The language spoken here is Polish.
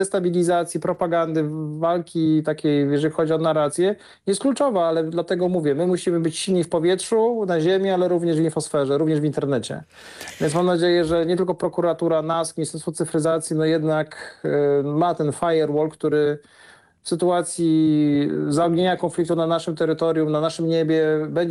destabilizacji, propagandy, walki takiej, jeżeli chodzi o narrację, jest kluczowa, ale dlatego mówię, my musimy być silni w powietrzu, na ziemi, ale również w infosferze, również w internecie. Więc mam nadzieję, że nie tylko prokuratura, NASK, Ministerstwo Cyfryzacji, no jednak ma ten firewall, który w sytuacji zaognienia konfliktu na naszym terytorium, na naszym niebie będzie